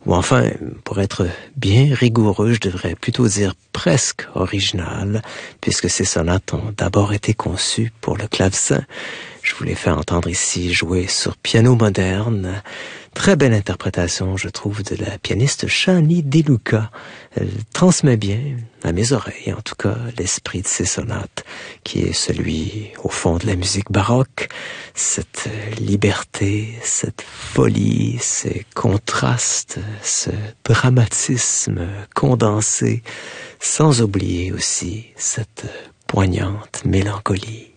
ou enfin, pour être bien rigoureux, je devrais plutôt dire presque original, puisque ces sonates ont d'abord été conçues pour le clavecin. Je vous les fais entendre ici jouer sur piano moderne. Très belle interprétation, je trouve, de la pianiste Shani DeLuca. Elle transmet bien, à mes oreilles en tout cas, l'esprit de ces sonates, qui est celui, au fond, de la musique baroque. Cette liberté, cette folie, ces contrastes, ce dramatisme condensé, sans oublier aussi cette poignante mélancolie.